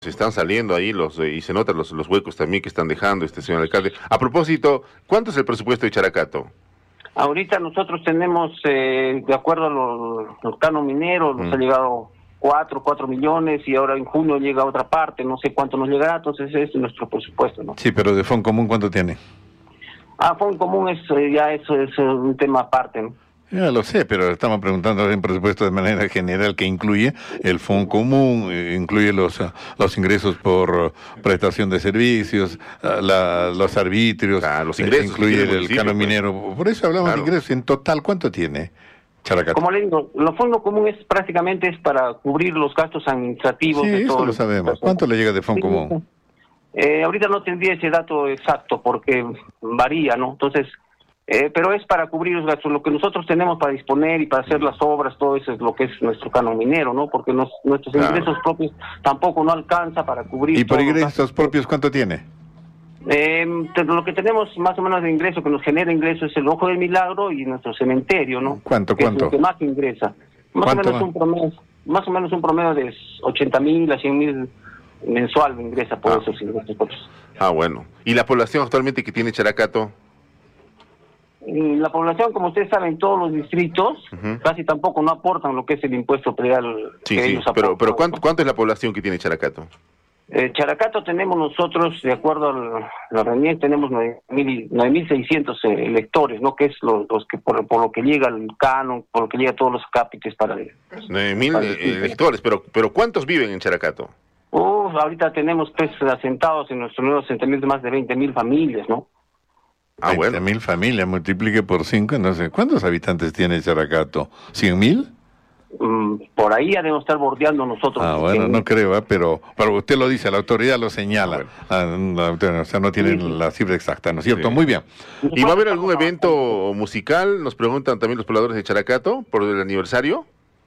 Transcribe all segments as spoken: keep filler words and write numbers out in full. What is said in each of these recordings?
Se están saliendo ahí los eh, y se notan los, los huecos también que están dejando este señor alcalde. A propósito, ¿cuánto es el presupuesto de Characato? Ahorita nosotros tenemos, eh, de acuerdo a los, los canos mineros, nos Mm. ha llegado cuatro, cuatro millones y ahora en junio llega otra parte, no sé cuánto nos llegará, entonces ese es nuestro presupuesto, ¿no? Sí, pero de Fondo Común, ¿cuánto tiene? Ah, Fondo Común es, eh, ya eso es eh, un tema aparte, ¿no? Ya lo sé, pero estamos preguntando en presupuesto de manera general que incluye el Fondo Común, eh, incluye los uh, los ingresos por uh, prestación de servicios, uh, la, los arbitrios, Ah, los ingresos eh, incluye que el, tiene el el municipio, canon pues. minero. Por eso hablamos Claro. de ingresos. En total, ¿cuánto tiene Characato? Como le digo, lo Fondo Común es prácticamente es para cubrir los gastos administrativos. Sí, de eso todo lo el- sabemos. ¿Cuánto le llega de Fondo Sí, Común? Eh, ahorita no tendría ese dato exacto porque varía, ¿no? Entonces, eh, pero es para cubrir los gastos. Lo que nosotros tenemos para disponer y para hacer las obras, todo eso es lo que es nuestro canon minero, ¿no? Porque nos, nuestros Claro. ingresos propios tampoco no alcanza para cubrir. ¿Y por todos los ingresos gastos. propios cuánto tiene? Eh, te- lo que tenemos más o menos de ingreso, que nos genera ingreso, es el Ojo del Milagro y nuestro cementerio, ¿no? ¿Cuánto, Que cuánto? Es lo que más ingresa. Más o ¿Cuánto menos más? un promedio, más o menos un promedio de ochenta mil a cien mil mensual ingresa por Ah. esos ingresos propios. Ah, bueno. ¿Y la población actualmente que tiene Characato? Y la población, como ustedes saben, todos los distritos Ujú. casi tampoco no aportan lo que es el impuesto predial Sí, que sí. ellos Pero, aportan. pero ¿cuánto, ¿cuánto es la población que tiene Characato? Eh, Characato tenemos nosotros, de acuerdo a la reunión, tenemos nueve mil seiscientos eh, electores, ¿no? Que es los, los que por, por lo que llega el canon, por lo que llega todos los cápites para... Nueve mil Vale, eh, sí. electores, pero, pero ¿cuántos viven en Characato? Uf, ahorita tenemos pues asentados en nuestro nuevo asentamiento más de veinte mil familias, ¿no? Ah, bueno. mil familias, multiplique por cinco, no sé. ¿Cuántos habitantes tiene Characato? ¿cien mil? Mm, por ahí ya debemos estar bordeando nosotros. Ah, bueno, En- no creo, ¿eh? pero, pero usted lo dice, la autoridad lo señala. Ah, bueno. Ah, no, o sea, no tienen Sí, sí. la cifra exacta, ¿no es cierto? Sí. Muy bien. ¿Y va a haber algún evento musical? Nos preguntan también los pobladores de Characato por el aniversario.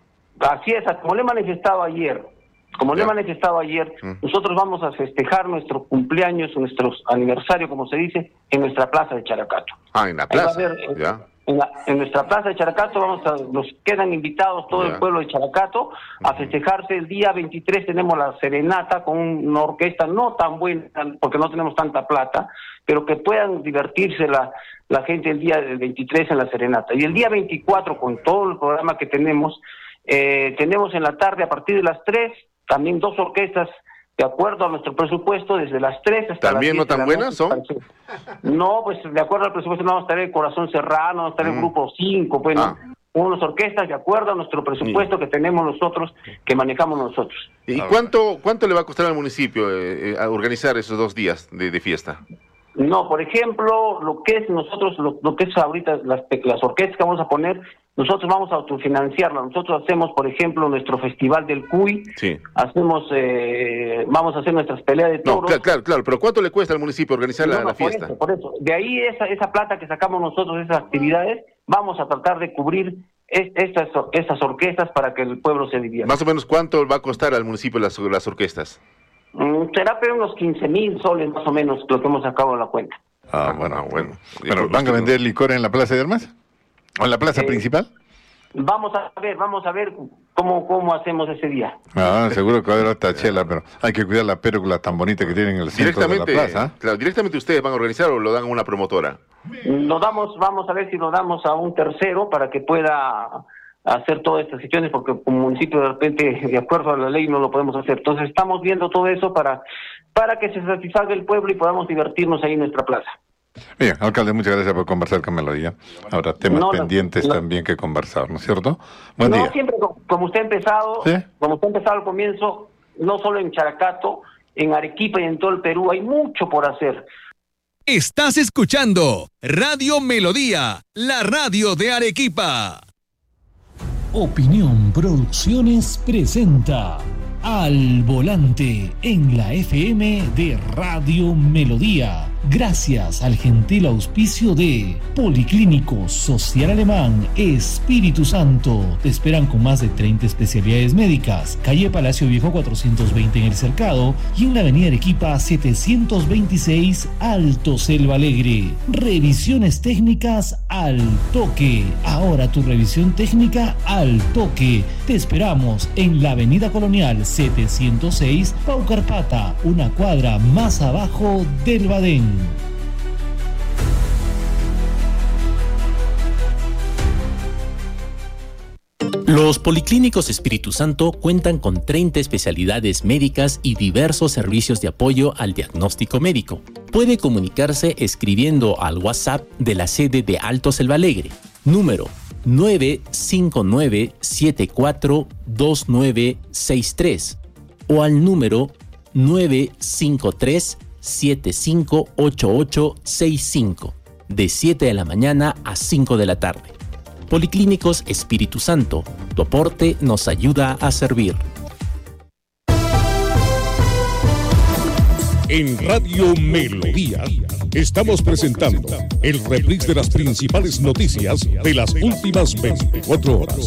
Así es, como le he manifestado ayer, como le he Ya. manifestado ayer, Mm. nosotros vamos a festejar nuestro cumpleaños, nuestro aniversario, como se dice, en nuestra plaza de Characato. Ah, en la Ahí va a plaza. haber, eh, Ya. En, la- en nuestra plaza de Characato vamos a, nos quedan invitados todo Ya. el pueblo de Characato a festejarse. El día veintitrés tenemos la serenata con una orquesta no tan buena porque no tenemos tanta plata, pero que puedan divertirse la, la gente el día del veintitrés en la serenata. Y el día veinticuatro, con todo el programa que tenemos, eh, tenemos en la tarde a partir de las tres también dos orquestas de acuerdo a nuestro presupuesto, desde las tres hasta ¿También las no diez de tan la buenas noche. No, pues de acuerdo al presupuesto no vamos a estar el Corazón Serrano, vamos a estar el Mm. Grupo cinco, pues, ¿no? Ah. Unas orquestas de acuerdo a nuestro presupuesto que tenemos nosotros, que manejamos nosotros. ¿Y Ah, cuánto cuánto le va a costar al municipio eh, eh, a organizar esos dos días de, de fiesta? No, por ejemplo, lo que es nosotros, lo, lo que es ahorita las, las orquestas que vamos a poner, nosotros vamos a autofinanciarlas. Nosotros hacemos, por ejemplo, nuestro Festival del Cuy, Sí. hacemos, eh, vamos a hacer nuestras peleas de No, toros. claro, claro, claro, pero ¿cuánto le cuesta al municipio organizar la, No, no, la por fiesta? eso, por eso. De ahí esa, esa plata que sacamos nosotros de esas actividades, vamos a tratar de cubrir es- estas, estas orquestas para que el pueblo se divierta. Más o menos, ¿cuánto va a costar al municipio las, las orquestas? Mm, será pero unos quince mil soles más o menos lo que hemos sacado de la cuenta. Ah, Ah, bueno, ah, bueno. bueno. Pero, ¿van a vender licor en la Plaza de Armas? ¿O en la plaza Eh, principal? Vamos a ver, vamos a ver cómo, cómo hacemos ese día. Ah, seguro que va a haber otra chela, pero hay que cuidar la pérgola tan bonita que tienen en el centro de la Directamente, plaza. claro, directamente ustedes van a organizar o lo dan a una promotora. Lo damos, vamos a ver si lo damos a un tercero para que pueda hacer todas estas gestiones, porque como municipio de repente, de acuerdo a la ley, no lo podemos hacer. Entonces estamos viendo todo eso para, para que se satisfaga el pueblo y podamos divertirnos ahí en nuestra plaza. Bien, alcalde, muchas gracias por conversar con Melodía. Ahora, temas No, no, pendientes no. también que conversar, ¿no es cierto? Buen no, día. siempre co- como usted ha empezado, ¿Sí? como usted ha empezado al comienzo, no solo en Characato, en Arequipa y en todo el Perú, hay mucho por hacer. Estás escuchando Radio Melodía, la radio de Arequipa. Opinión Producciones presenta Al Volante en la F M de Radio Melodía. Gracias al gentil auspicio de Policlínico Social Alemán Espíritu Santo. Te esperan con más de treinta especialidades médicas. Calle Palacio Viejo cuatrocientos veinte en El Cercado y en la avenida Arequipa setecientos veintiséis Alto Selva Alegre. Revisiones técnicas al toque. Ahora tu revisión técnica al toque. Te esperamos en la avenida Colonial setecientos seis Paucarpata, una cuadra más abajo del Badén. Los Policlínicos Espíritu Santo cuentan con treinta especialidades médicas y diversos servicios de apoyo al diagnóstico médico. Puede comunicarse escribiendo al WhatsApp de la sede de Alto Selva Alegre, número nueve cinco nueve siete cuatro dos nueve seis tres o al número nueve cinco tres siete cinco ocho ocho seis cinco, de siete de la mañana a cinco de la tarde. Policlínicos Espíritu Santo, tu aporte nos ayuda a servir. En Radio Melodía estamos presentando el reprise de las principales noticias de las últimas veinticuatro horas.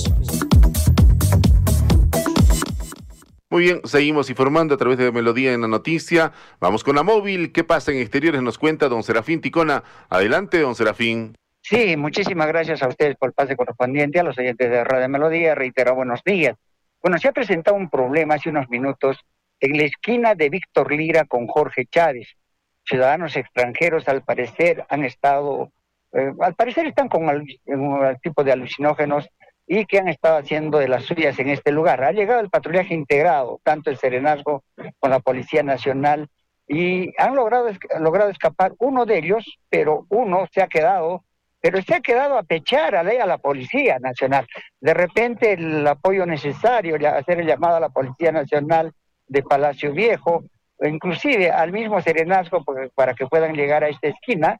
Muy bien, seguimos informando a través de Melodía en la noticia. Vamos con la móvil. ¿Qué pasa en exteriores? Nos cuenta don Serafín Ticona. Adelante, don Serafín. Sí, muchísimas gracias a ustedes por el pase correspondiente, a los oyentes de Radio Melodía, reitero buenos días. Bueno, se ha presentado un problema hace unos minutos en la esquina de Víctor Lira con Jorge Chávez. Ciudadanos extranjeros, al parecer, han estado, eh, al parecer están con al, un tipo de alucinógenos y que han estado haciendo de las suyas en este lugar. Ha llegado el patrullaje integrado, tanto el Serenazgo con la Policía Nacional, y han logrado, logrado escapar uno de ellos, pero uno se ha quedado pero se ha quedado a pechar a la, a la Policía Nacional. De repente el apoyo necesario, hacer el llamado a la Policía Nacional de Palacio Viejo, inclusive al mismo Serenazgo para que puedan llegar a esta esquina,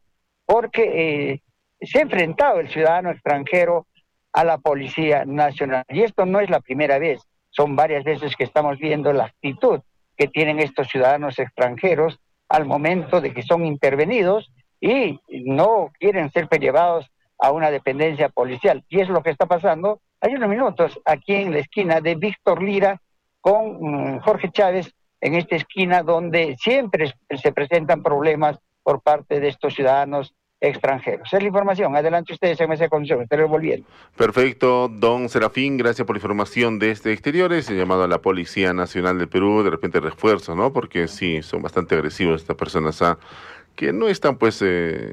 porque eh, se ha enfrentado el ciudadano extranjero a la Policía Nacional. Y esto no es la primera vez, son varias veces que estamos viendo la actitud que tienen estos ciudadanos extranjeros al momento de que son intervenidos y no quieren ser llevados a una dependencia policial. Y es lo que está pasando hay unos minutos aquí en la esquina de Víctor Lira con um, Jorge Chávez, en esta esquina donde siempre se presentan problemas por parte de estos ciudadanos extranjeros. Es la información. Adelante ustedes, M S Concepción. Estoy volviendo. Perfecto, don Serafín, gracias por la información de este exteriores. He llamado a la Policía Nacional del Perú, de repente refuerzo, ¿no? Porque sí, son bastante agresivos estas personas, ¿ah? que no están pues eh,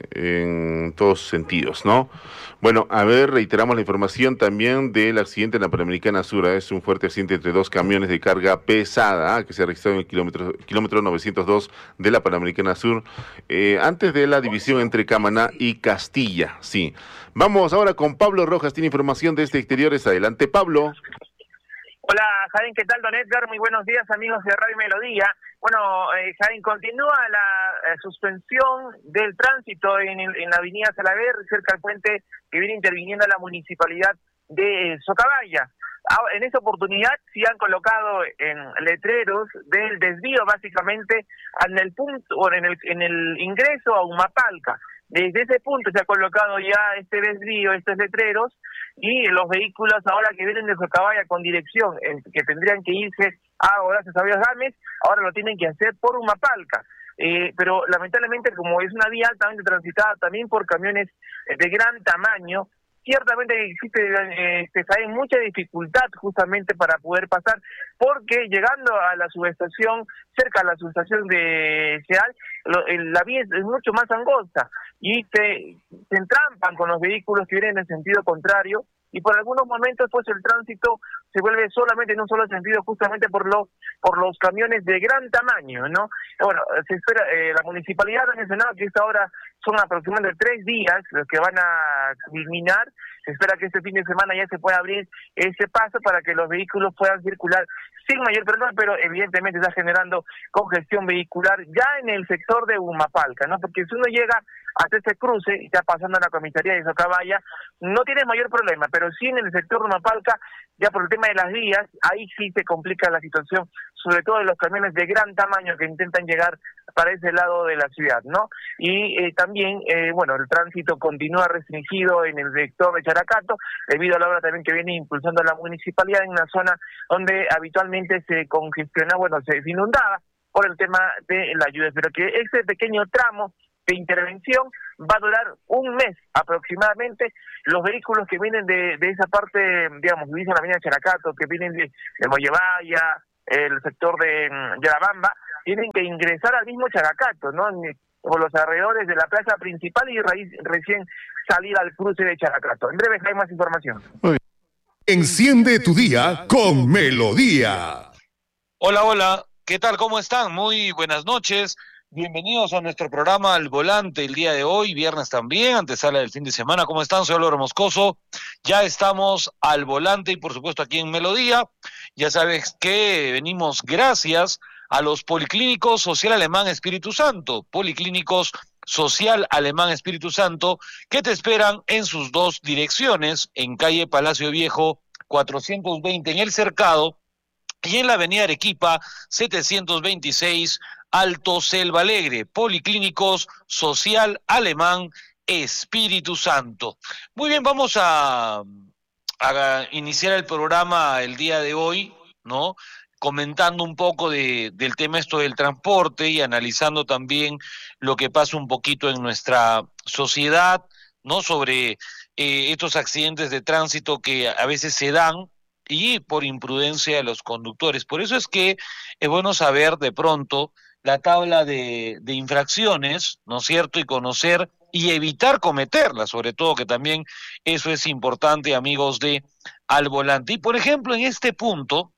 en todos sentidos, ¿no? Bueno, a ver, reiteramos la información también del accidente en la Panamericana Sur. Es un fuerte accidente entre dos camiones de carga pesada ¿eh? que se ha registrado en el kilómetro, kilómetro novecientos dos de la Panamericana Sur, eh, antes de la división entre Camaná y Castilla, sí. Vamos ahora con Pablo Rojas, tiene información de este exteriores. Adelante, Pablo. Hola, Jaén, ¿qué tal, don Edgar? Muy buenos días, amigos de Radio Melodía. Bueno, eh, Jaén, continúa la eh, suspensión del tránsito en, en la avenida Salaver, cerca del puente que viene interviniendo la municipalidad de eh, Socabaya. En esta oportunidad sí han colocado en letreros del desvío, básicamente, en el punto, o en el, en el ingreso a Humapalca. Desde ese punto se ha colocado ya este desvío, estos letreros, y los vehículos ahora que vienen de Socabaya con dirección, eh, que tendrían que irse a Horacio Sabios Gámez, ahora lo tienen que hacer por Humapalca. Eh, pero lamentablemente, como es una vía altamente transitada también por camiones de gran tamaño, ciertamente existe eh, hay mucha dificultad justamente para poder pasar, porque llegando a la subestación, cerca a la subestación de Seal, lo, el, la vía es, es mucho más angosta y se, se entrampan con los vehículos que vienen en sentido contrario, y por algunos momentos pues el tránsito se vuelve solamente en un solo sentido, justamente por los por los camiones de gran tamaño, ¿no? Bueno, se espera, eh, la municipalidad ha mencionado que esta hora son aproximadamente tres días los que van a culminar. Se espera que este fin de semana ya se pueda abrir ese paso para que los vehículos puedan circular sin mayor problema, pero evidentemente está generando congestión vehicular ya en el sector de Humapalca, ¿no? Porque si uno llega hasta ese cruce, ya pasando a la comisaría de Socabaya, no tiene mayor problema, pero sí en el sector de Humapalca, ya por el tema de las vías, ahí sí se complica la situación, sobre todo de los camiones de gran tamaño que intentan llegar para ese lado de la ciudad, ¿no? Y eh, también, eh, bueno, el tránsito continúa restringido en el sector de Characato, debido a la obra también que viene impulsando la municipalidad en una zona donde habitualmente se congestiona, bueno, se inundaba por el tema de la lluvia, pero que ese pequeño tramo de intervención va a durar un mes aproximadamente. Los vehículos que vienen de, de esa parte, digamos, que dicen la avenida Characato, que vienen de, de Mollevaya, el sector de Yarabamba, tienen que ingresar al mismo Characato, ¿no? Por los alrededores de la plaza principal y raíz, recién salir al cruce de Characato. En breve hay más información. Enciende tu día con Melodía. Hola, hola, ¿qué tal? ¿Cómo están? Muy buenas noches. Bienvenidos a nuestro programa Al Volante el día de hoy, viernes también, antesala del fin de semana. ¿Cómo están? Soy Álvaro Moscoso. Ya estamos al volante y por supuesto aquí en Melodía. Ya sabes que venimos gracias a los Policlínicos Social Alemán Espíritu Santo. Policlínicos Social Alemán Espíritu Santo, que te esperan en sus dos direcciones, en calle Palacio Viejo cuatrocientos veinte en El Cercado y en la avenida Arequipa setecientos veintiséis Alto Selva Alegre. Policlínicos Social Alemán Espíritu Santo. Muy bien, vamos a, a iniciar el programa el día de hoy, ¿no? Comentando un poco de, del tema esto del transporte y analizando también lo que pasa un poquito en nuestra sociedad, ¿no? Sobre eh, estos accidentes de tránsito que a veces se dan y por imprudencia de los conductores. Por eso es que es bueno saber de pronto la tabla de, de infracciones, ¿no es cierto? Y conocer y evitar cometerlas, sobre todo, que también eso es importante, amigos de Al Volante. Y por ejemplo, en este punto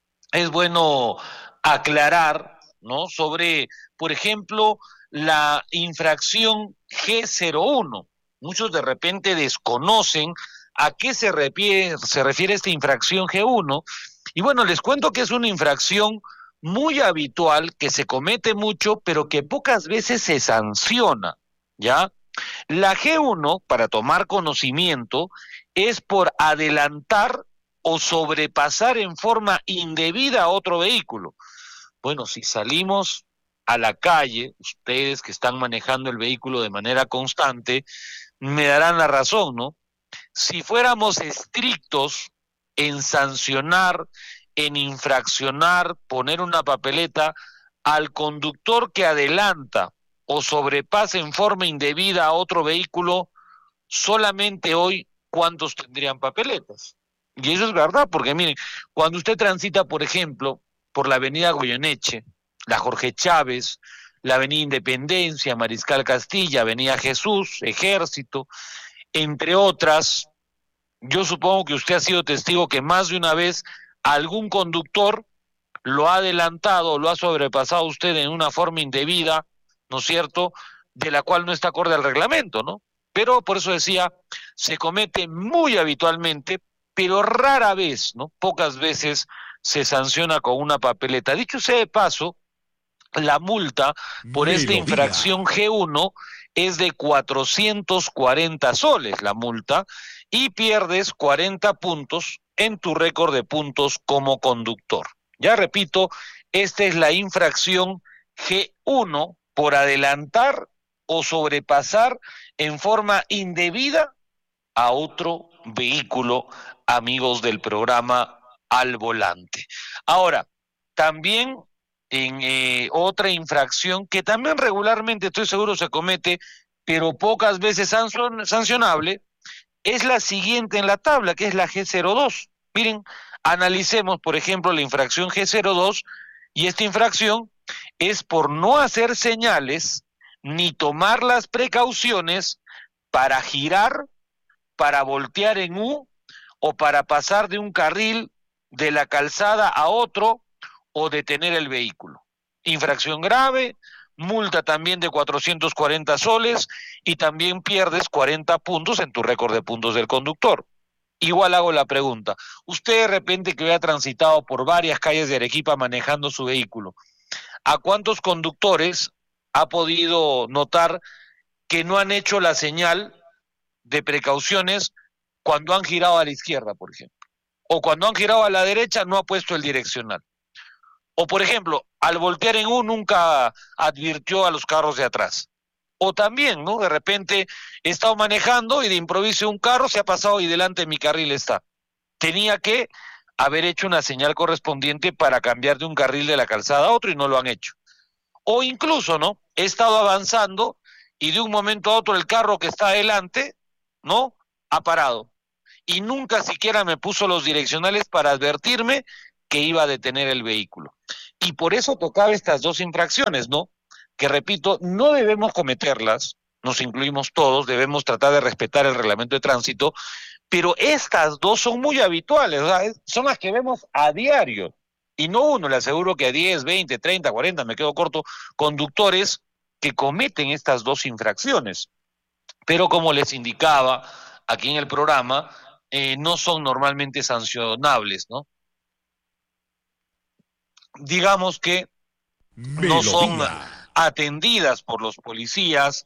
es bueno aclarar, ¿no? Sobre, por ejemplo, la infracción G cero uno. Muchos de repente desconocen a qué se refiere, se refiere esta infracción G uno. Y bueno, les cuento que es una infracción muy habitual, que se comete mucho, pero que pocas veces se sanciona, ¿ya? La G uno, para tomar conocimiento, es por adelantar o sobrepasar en forma indebida a otro vehículo. Bueno, si salimos a la calle, ustedes que están manejando el vehículo de manera constante, me darán la razón, ¿no? Si fuéramos estrictos en sancionar, en infraccionar, poner una papeleta al conductor que adelanta o sobrepasa en forma indebida a otro vehículo, solamente hoy, ¿cuántos tendrían papeletas? Y eso es verdad, porque miren, cuando usted transita, por ejemplo, por la avenida Goyeneche, la Jorge Chávez, la avenida Independencia, Mariscal Castilla, avenida Jesús, Ejército, entre otras, yo supongo que usted ha sido testigo que más de una vez algún conductor lo ha adelantado, lo ha sobrepasado usted en una forma indebida, ¿no es cierto?, de la cual no está acorde al reglamento, ¿no? Pero por eso decía, se comete muy habitualmente, pero rara vez, ¿no? Pocas veces se sanciona con una papeleta. Dicho sea de paso, la multa por Melodía. esta infracción G uno es de cuatrocientos cuarenta soles la multa y pierdes cuarenta puntos en tu récord de puntos como conductor. Ya repito, esta es la infracción G uno por adelantar o sobrepasar en forma indebida a otro vehículo, amigos del programa Al Volante. Ahora, también en eh, otra infracción que también regularmente estoy seguro se comete, pero pocas veces sanción, sancionable, es la siguiente en la tabla, que es la G cero dos. Miren, analicemos, por ejemplo, la infracción G cero dos, y esta infracción es por no hacer señales ni tomar las precauciones para girar, para voltear en U o para pasar de un carril de la calzada a otro o detener el vehículo. Infracción grave, multa también de cuatrocientos cuarenta soles y también pierdes cuarenta puntos en tu récord de puntos del conductor. Igual hago la pregunta, usted de repente que haya transitado por varias calles de Arequipa manejando su vehículo, ¿a cuántos conductores ha podido notar que no han hecho la señal de precauciones cuando han girado a la izquierda, por ejemplo? O cuando han girado a la derecha no ha puesto el direccional. O por ejemplo, al voltear en U nunca advirtió a los carros de atrás. O también, ¿no? De repente he estado manejando y de improviso un carro se ha pasado y delante de mi carril está. Tenía que haber hecho una señal correspondiente para cambiar de un carril de la calzada a otro y no lo han hecho. O incluso, ¿no? He estado avanzando y de un momento a otro el carro que está adelante, ¿no? Ha parado. Y nunca siquiera me puso los direccionales para advertirme que iba a detener el vehículo. Y por eso tocaba estas dos infracciones, ¿no? Que repito, no debemos cometerlas, nos incluimos todos, debemos tratar de respetar el reglamento de tránsito, pero estas dos son muy habituales, o sea, son las que vemos a diario. Y no uno, le aseguro que a diez, veinte, treinta, cuarenta, me quedo corto, conductores que cometen estas dos infracciones. Pero como les indicaba aquí en el programa, eh, no son normalmente sancionables, ¿no? Digamos que Melodía. No son atendidas por los policías,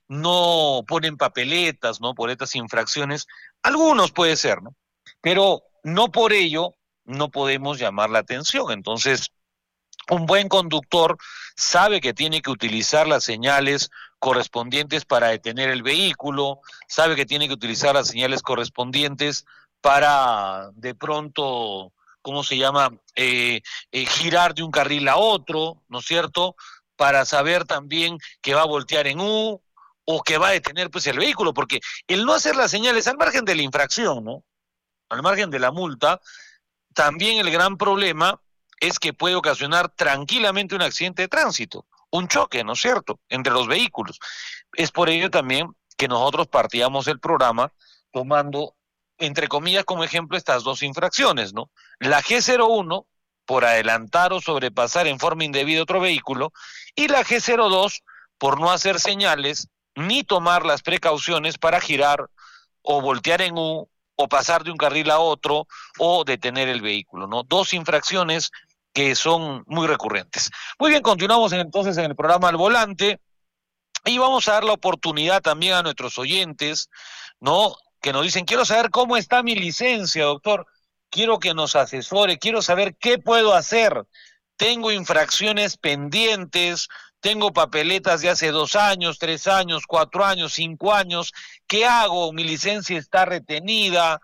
no ponen papeletas, ¿no? Por estas infracciones, algunos puede ser, ¿no? Pero no por ello no podemos llamar la atención. Entonces, un buen conductor sabe que tiene que utilizar las señales correspondientes para detener el vehículo, sabe que tiene que utilizar las señales correspondientes para de pronto, ¿cómo se llama? Eh, eh, girar de un carril a otro, ¿no es cierto? Para saber también que va a voltear en U o que va a detener pues el vehículo, porque el no hacer las señales al margen de la infracción, ¿no? Al margen de la multa, también el gran problema es que puede ocasionar tranquilamente un accidente de tránsito, un choque, ¿no es cierto?, entre los vehículos. Es por ello también que nosotros partíamos el programa tomando, entre comillas, como ejemplo estas dos infracciones, ¿no? La G cero uno, por adelantar o sobrepasar en forma indebida otro vehículo, y la G cero dos, por no hacer señales ni tomar las precauciones para girar o voltear en U, o pasar de un carril a otro, o detener el vehículo, ¿no? Dos infracciones que son muy recurrentes. Muy bien, continuamos entonces en el programa Al Volante, y vamos a dar la oportunidad también a nuestros oyentes, ¿no?, que nos dicen, quiero saber cómo está mi licencia, doctor, quiero que nos asesore, quiero saber qué puedo hacer, tengo infracciones pendientes, tengo papeletas de hace dos años, tres años, cuatro años, cinco años, ¿qué hago? Mi licencia está retenida,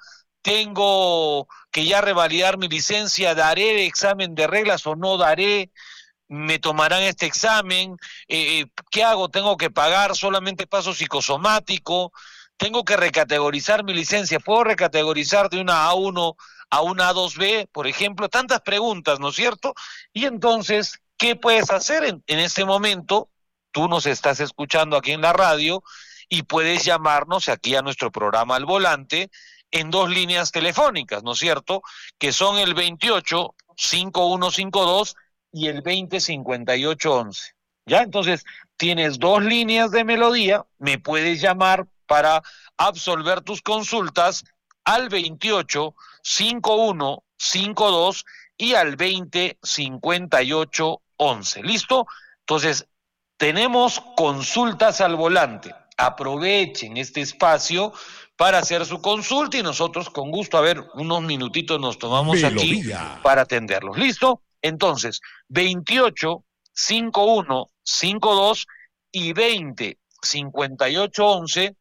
tengo que ya revalidar mi licencia, ¿daré examen de reglas o no daré? ¿Me tomarán este examen? Eh, ¿Qué hago? ¿Tengo que pagar solamente paso psicosomático? ¿Tengo que recategorizar mi licencia? ¿Puedo recategorizar de una A uno a una A dos B, por ejemplo? Tantas preguntas, ¿no es cierto? Y entonces, ¿qué puedes hacer en, en este momento? Tú nos estás escuchando aquí en la radio y puedes llamarnos aquí a nuestro programa Al Volante en dos líneas telefónicas, ¿no es cierto?, que son el veintiocho, cincuenta y uno cincuenta y dos y el veinte, cincuenta y ocho once. ¿Ya? Entonces, tienes dos líneas de Melodía, me puedes llamar para absolver tus consultas al veintiocho, cincuenta y uno cincuenta y dos y al veinte, cincuenta y ocho once. ¿Listo? Entonces, tenemos consultas al volante. Aprovechen este espacio para hacer su consulta y nosotros con gusto, a ver, unos minutitos nos tomamos Melodía. Aquí para atenderlos. ¿Listo? Entonces, veintiocho, cincuenta y uno cincuenta y dos y veinte, cincuenta y ocho once,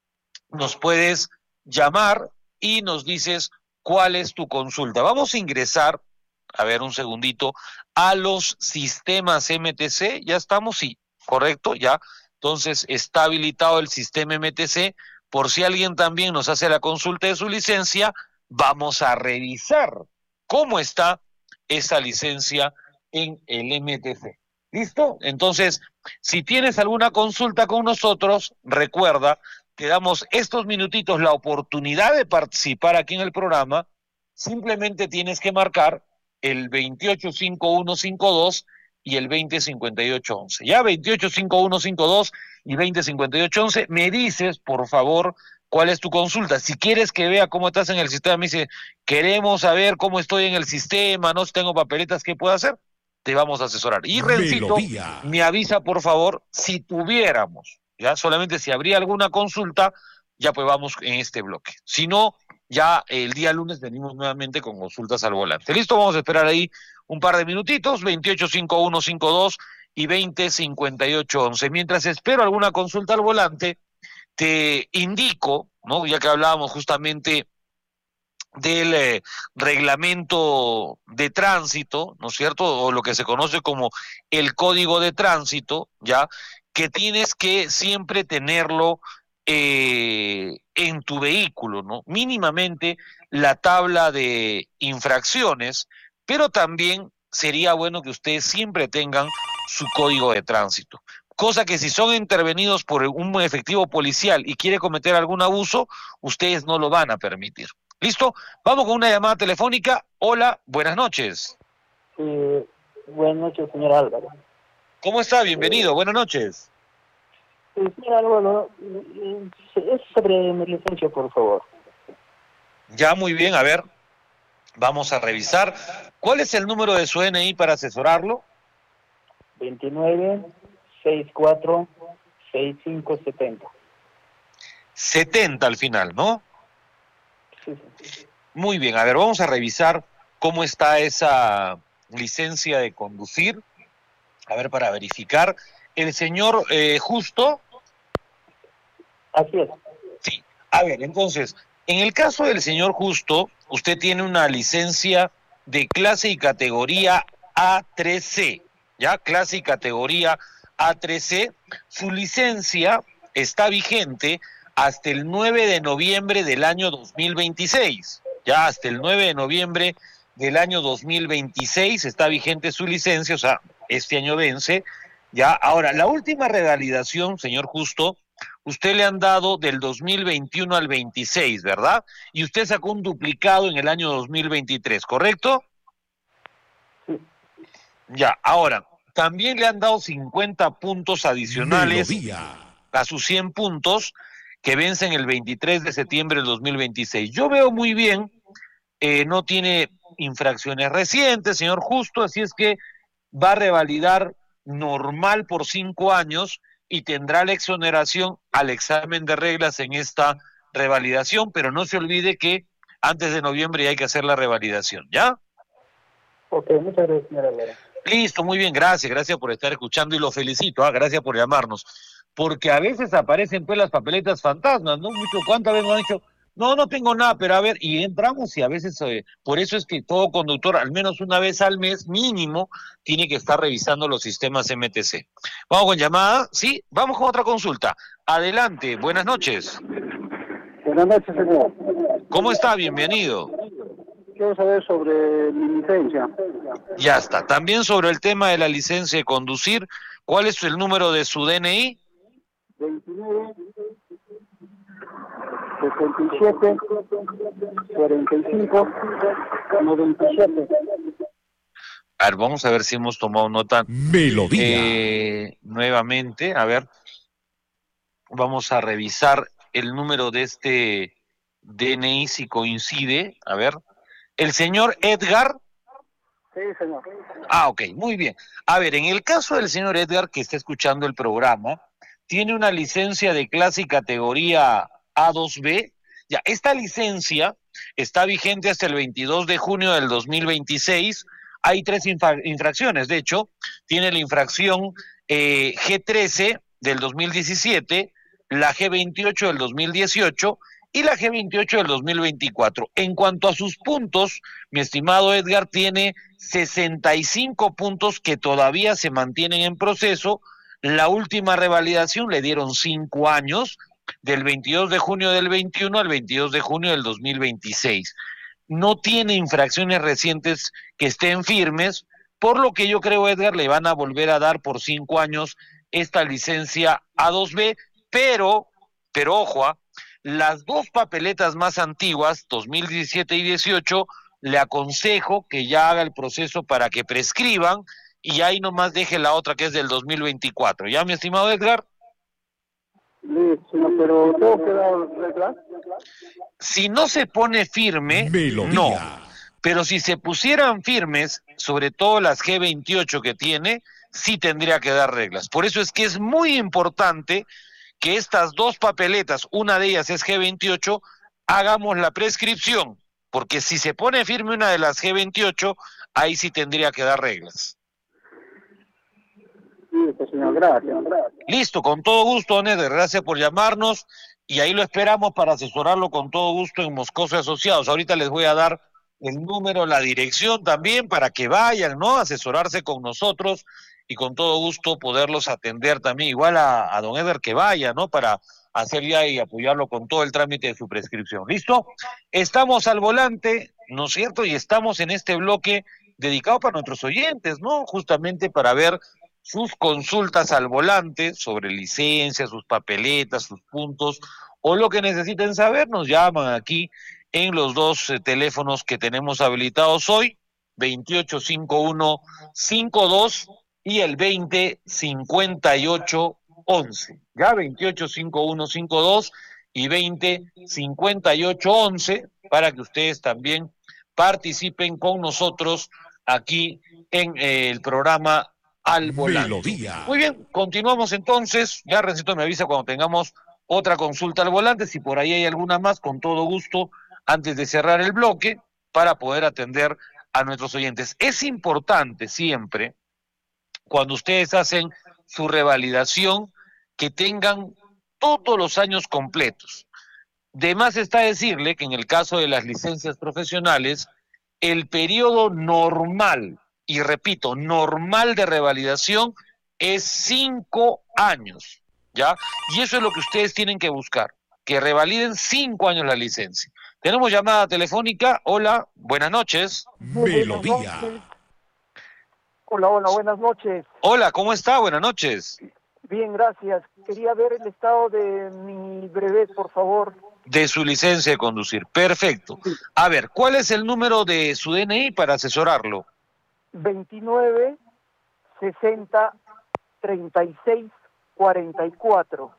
nos puedes llamar y nos dices cuál es tu consulta. Vamos a ingresar, a ver un segundito, a los sistemas M T C. ¿Ya estamos? Sí, correcto, ya. Entonces está habilitado el sistema M T C. Por si alguien también nos hace la consulta de su licencia, vamos a revisar cómo está esa licencia en el M T C. ¿Listo? Entonces, si tienes alguna consulta con nosotros, recuerda, te damos estos minutitos la oportunidad de participar aquí en el programa. Simplemente tienes que marcar el veintiocho, cincuenta y uno cincuenta y dos y el veinte, cincuenta y ocho once. Ya, veintiocho, cincuenta y uno cincuenta y dos y veinte, cincuenta y ocho once. Me dices, por favor, cuál es tu consulta. Si quieres que vea cómo estás en el sistema, me dice, queremos saber cómo estoy en el sistema, no si tengo papeletas, ¿qué puedo hacer? Te vamos a asesorar. Y Rencito, Melodía. Me avisa, por favor, si tuviéramos, ya solamente si habría alguna consulta, ya pues vamos en este bloque. Si no, ya el día lunes venimos nuevamente con consultas al volante. Listo, vamos a esperar ahí un par de minutitos, veintiocho cincuenta y uno cincuenta y dos y veinte cincuenta y ocho once. Mientras espero alguna consulta al volante, te indico, ¿no? Ya que hablábamos justamente del eh, reglamento de tránsito, ¿no es cierto? O lo que se conoce como el código de tránsito, ¿ya? Que tienes que siempre tenerlo eh, en tu vehículo, ¿no? Mínimamente la tabla de infracciones, pero también sería bueno que ustedes siempre tengan su código de tránsito. Cosa que si son intervenidos por un efectivo policial y quiere cometer algún abuso, ustedes no lo van a permitir. ¿Listo? Vamos con una llamada telefónica. Hola, buenas noches. Sí, buenas noches, señor Álvaro. ¿Cómo está? Bienvenido, buenas noches. Sí, señor Álvaro, es sobre mi licencia, por favor. Ya, muy bien, a ver, vamos a revisar. ¿Cuál es el número de su N I para asesorarlo? veintinueve sesenta y cuatro sesenta y cinco setenta. setenta al final, ¿no? Sí, sí. Muy bien, a ver, vamos a revisar cómo está esa licencia de conducir. A ver, para verificar. El señor eh, Justo. Así es. Sí, a ver, entonces, en el caso del señor Justo, usted tiene una licencia de clase y categoría A tres C, ¿ya? Clase y categoría A tres C. Su licencia está vigente hasta el nueve de noviembre del año dos mil veintiséis. Ya hasta el nueve de noviembre del año dos mil veintiséis está vigente su licencia, o sea, este año vence. Ya, ahora, la última revalidación, señor Justo, usted le han dado del dos mil veintiuno al veintiséis, ¿verdad? Y usted sacó un duplicado en el año dos mil veintitrés, ¿correcto? Sí. Ya, ahora, también le han dado cincuenta puntos adicionales Melodía. a sus cien puntos que vencen el veintitrés de septiembre del dos mil veintiséis. Yo veo muy bien, eh, no tiene infracciones recientes, señor Justo, así es que va a revalidar normal por cinco años y tendrá la exoneración al examen de reglas en esta revalidación, pero no se olvide que antes de noviembre ya hay que hacer la revalidación, ¿ya? Ok, muchas gracias, señora Álvaro. Listo, muy bien, gracias, gracias por estar escuchando y lo felicito, ¿ah? Gracias por llamarnos, porque a veces aparecen pues las papeletas fantasmas, ¿no? Mucho, ¿cuántas veces nos han dicho? No, no tengo nada, pero a ver, y entramos y a veces, eh, por eso es que todo conductor, al menos una vez al mes mínimo, tiene que estar revisando los sistemas M T C. Vamos con llamada, ¿sí? Vamos con otra consulta. Adelante, buenas noches. Buenas noches, señor. ¿Cómo está? Bienvenido. Quiero saber sobre mi licencia. Ya está. También sobre el tema de la licencia de conducir, ¿cuál es el número de su D N I? veintinueve sesenta y siete cuarenta y cinco noventa y siete. A ver, vamos a ver si hemos tomado nota. Melodía. Eh, nuevamente, a ver. Vamos a revisar el número de este D N I si coincide. A ver. El señor Edgar. Sí, señor. Ah, ok, muy bien. A ver, en el caso del señor Edgar, que está escuchando el programa, tiene una licencia de clase y categoría A dos B. Ya, esta licencia está vigente hasta el veintidós de junio del dos mil veintiséis. Hay tres infra infracciones, de hecho, tiene la infracción eh, G trece del dos mil diecisiete, la G veintiocho del dos mil dieciocho y la G veintiocho del dos mil veinticuatro. En cuanto a sus puntos, mi estimado Edgar tiene sesenta y cinco puntos que todavía se mantienen en proceso. La última revalidación le dieron cinco años, del veintidós de junio del veintiuno al veintidós de junio del dos mil veintiséis. No tiene infracciones recientes que estén firmes, por lo que yo creo, Edgar, le van a volver a dar por cinco años esta licencia A dos B, pero, pero ojo, ¿eh? Las dos papeletas más antiguas, dos mil diecisiete y dieciocho, le aconsejo que ya haga el proceso para que prescriban y ahí nomás deje la otra que es del dos mil veinticuatro. ¿Ya, mi estimado Edgar? Listo, pero ¿tengo que dar reglas? Si no se pone firme, Melodía. no. Pero si se pusieran firmes, sobre todo las G veintiocho que tiene, sí tendría que dar reglas. Por eso es que es muy importante que estas dos papeletas, una de ellas es G veintiocho, hagamos la prescripción porque si se pone firme una de las G veintiocho, ahí sí tendría que dar reglas. Listo, señor, gracias. Listo, con todo gusto, don Eder, gracias por llamarnos, y ahí lo esperamos para asesorarlo con todo gusto en Moscoso y Asociados. Ahorita les voy a dar el número, la dirección también, para que vayan, ¿no?, a asesorarse con nosotros, y con todo gusto poderlos atender también, igual a, a don Eder que vaya, ¿no?, para hacer ya y apoyarlo con todo el trámite de su prescripción. ¿Listo? Estamos al volante, ¿no es cierto? Y estamos en este bloque dedicado para nuestros oyentes, ¿no?, justamente para ver sus consultas al volante sobre licencias, sus papeletas, sus puntos, o lo que necesiten saber, nos llaman aquí en los dos eh, teléfonos que tenemos habilitados hoy, veintiocho cincuenta y uno cincuenta y dos y el veinte cincuenta y ocho once, ya veintiocho cincuenta y uno cincuenta y dos y veinte cincuenta y ocho once, para que ustedes también participen con nosotros aquí en eh, el programa Al Volante. Melodía. Muy bien, continuamos entonces, ya Rencito me avisa cuando tengamos otra consulta al volante, si por ahí hay alguna más, con todo gusto, antes de cerrar el bloque, para poder atender a nuestros oyentes. Es importante siempre, cuando ustedes hacen su revalidación, que tengan todos los años completos. De más está decirle que en el caso de las licencias profesionales, el periodo normal, y repito, normal de revalidación es cinco años, ¿ya? Y eso es lo que ustedes tienen que buscar, que revaliden cinco años la licencia. Tenemos llamada telefónica. Hola, buenas noches. Melodía. Hola, hola, buenas noches. Hola, ¿cómo está? Buenas noches. Bien, gracias. Quería ver el estado de mi brevet, por favor. De su licencia de conducir. Perfecto. A ver, ¿cuál es el número de su D N I para asesorarlo? veintinueve sesenta treinta y seis cuarenta y cuatro.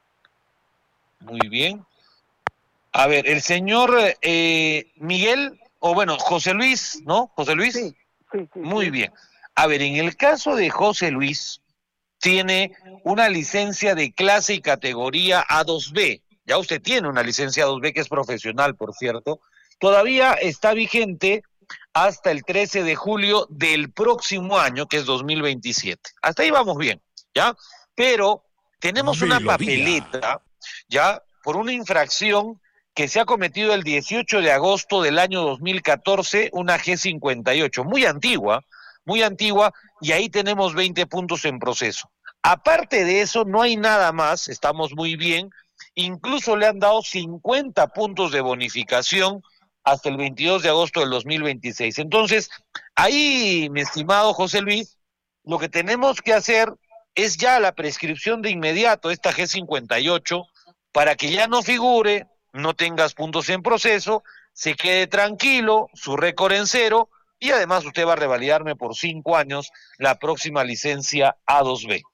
Muy bien. A ver, el señor eh, Miguel, o bueno, José Luis, ¿no? José Luis. Sí, sí, sí. Muy sí. bien. A ver, en el caso de José Luis, tiene una licencia de clase y categoría A dos B. Ya usted tiene una licencia A dos B que es profesional, por cierto. Todavía está vigente hasta el trece de julio del próximo año, que es dos mil veintisiete. Hasta ahí vamos bien, ¿ya? Pero tenemos una papeleta, ¿ya?, por una infracción que se ha cometido el dieciocho de agosto del año dos mil catorce, una G cincuenta y ocho, muy antigua, muy antigua, y ahí tenemos veinte puntos en proceso. Aparte de eso, no hay nada más, estamos muy bien, incluso le han dado cincuenta puntos de bonificación hasta el veintidós de agosto del dos mil veintiséis. Entonces, ahí, mi estimado José Luis, lo que tenemos que hacer es ya la prescripción de inmediato, esta G cincuenta y ocho, para que ya no figure, no tengas puntos en proceso, se quede tranquilo, su récord en cero, y además usted va a revalidarme por cinco años la próxima licencia A dos B.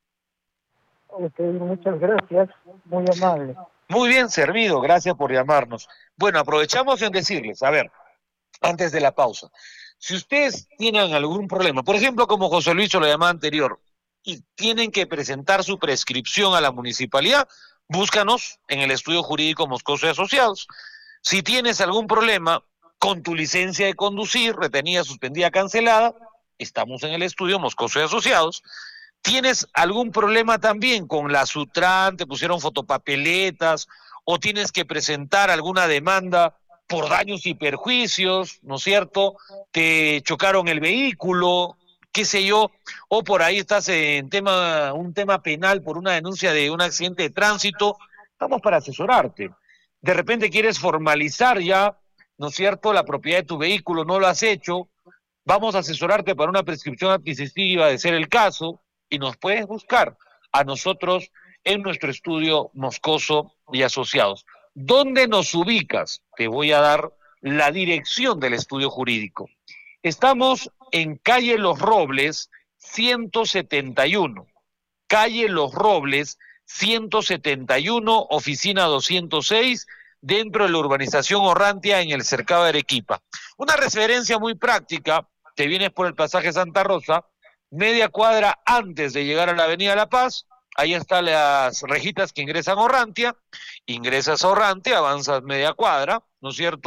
Ok, muchas gracias, muy amable. Muy bien servido, gracias por llamarnos. Bueno, aprovechamos en decirles, a ver, antes de la pausa, si ustedes tienen algún problema, por ejemplo, como José Luis o la llamada anterior, y tienen que presentar su prescripción a la municipalidad, búscanos en el Estudio Jurídico Moscoso y Asociados. Si tienes algún problema con tu licencia de conducir, retenida, suspendida, cancelada, estamos en el Estudio Moscoso y Asociados. ¿Tienes algún problema también con la Sutran, te pusieron fotopapeletas, o tienes que presentar alguna demanda por daños y perjuicios, ¿no es cierto? Te chocaron el vehículo, qué sé yo, o por ahí estás en tema, un tema penal por una denuncia de un accidente de tránsito, estamos para asesorarte. De repente quieres formalizar ya, ¿no es cierto?, la propiedad de tu vehículo, no lo has hecho, vamos a asesorarte para una prescripción adquisitiva de ser el caso, y nos puedes buscar a nosotros en nuestro Estudio Moscoso y Asociados. ¿Dónde nos ubicas? Te voy a dar la dirección del estudio jurídico. Estamos en calle Los Robles, ciento setenta y uno. Calle Los Robles, ciento setenta y uno, oficina doscientos seis, dentro de la urbanización Orrantia, en el cercado de Arequipa. Una referencia muy práctica, te vienes por el pasaje Santa Rosa, media cuadra antes de llegar a la avenida La Paz, ahí están las rejitas que ingresan a Orrantia, ingresas a Orrantia, avanzas media cuadra, ¿no es cierto?,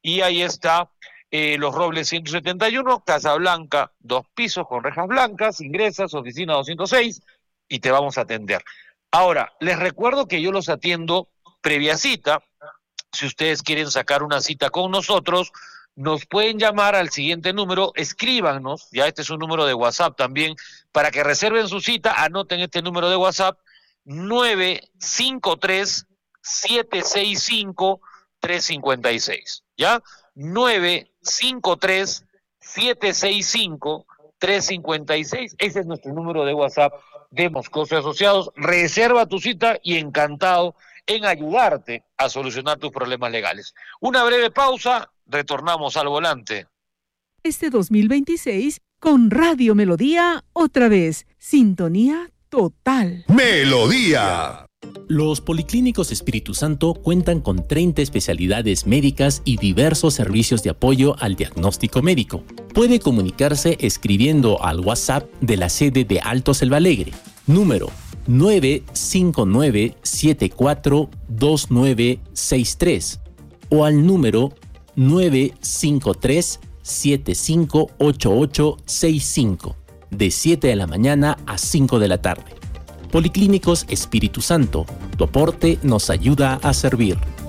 y ahí está eh, Los Robles ciento setenta y uno, Casa Blanca, dos pisos con rejas blancas, ingresas, oficina doscientos seis, y te vamos a atender. Ahora, les recuerdo que yo los atiendo previa cita. Si ustedes quieren sacar una cita con nosotros, nos pueden llamar al siguiente número, escríbanos, ya este es un número de WhatsApp también, para que reserven su cita, anoten este número de WhatsApp, nueve cinco tres, siete seis cinco, tres cinco seis, ¿ya? nueve cinco tres, siete seis cinco, tres cinco seis, ese es nuestro número de WhatsApp de Moscoso y Asociados. Reserva tu cita y encantado en ayudarte a solucionar tus problemas legales. Una breve pausa, retornamos al volante. Este dos mil veintiséis con Radio Melodía otra vez, sintonía total. Melodía. Los Policlínicos Espíritu Santo cuentan con treinta especialidades médicas y diversos servicios de apoyo al diagnóstico médico. Puede comunicarse escribiendo al WhatsApp de la sede de Alto Selva Alegre, número nueve cinco nueve siete cuatro dos nueve seis tres o al número nueve cinco tres siete cinco ocho ocho seis cinco de siete de la mañana a cinco de la tarde. Policlínicos Espíritu Santo, tu aporte nos ayuda a servir.